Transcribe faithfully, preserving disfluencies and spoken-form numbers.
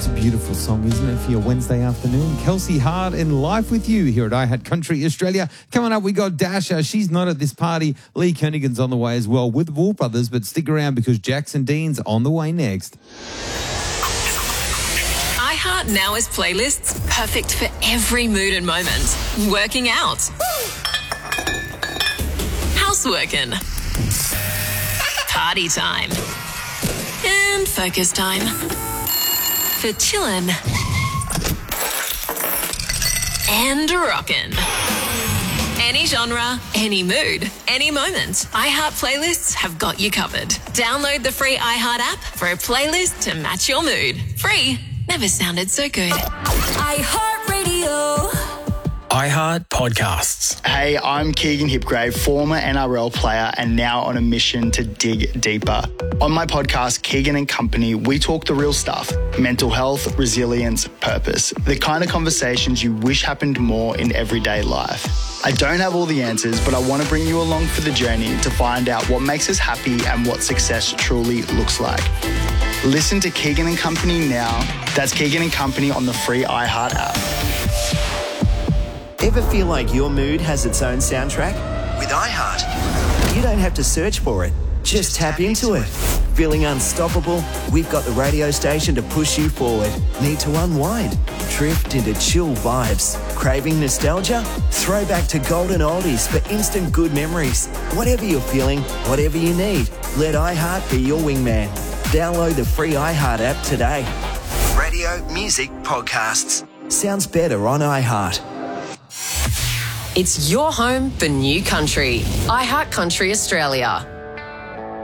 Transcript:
it's a beautiful song, isn't it, for your Wednesday afternoon? Kelsey Hart in Life With You here at iHeart Country Australia. Coming up, we got Dasha. She's not at this party. Lee Kernaghan's on the way as well with Wolf Brothers, but stick around because Jackson Dean's on the way next. iHeart now has playlists perfect for every mood and moment. Working out. Houseworking. Party time. And focus time. For chillin'. And rockin'. Any genre, any mood, any moment. iHeart playlists have got you covered. Download the free iHeart app for a playlist to match your mood. Free never sounded so good. iHeart Radio. iHeart Podcasts. Hey, I'm Keegan Hipgrave, former N R L player and now on a mission to dig deeper. On my podcast, Keegan and Company, we talk the real stuff. Mental health, resilience, purpose. The kind of conversations you wish happened more in everyday life. I don't have all the answers, but I want to bring you along for the journey to find out what makes us happy and what success truly looks like. Listen to Keegan and Company now. That's Keegan and Company on the free iHeart app. Ever feel like your mood has its own soundtrack? With iHeart, you don't have to search for it. Just tap into it. Feeling unstoppable? We've got the radio station to push you forward. Need to unwind? Drift into chill vibes. Craving nostalgia? Throw back to golden oldies for instant good memories. Whatever you're feeling, whatever you need, let iHeart be your wingman. Download the free iHeart app today. Radio, music, podcasts. Sounds better on iHeart. It's your home for new country. iHeart Country Australia.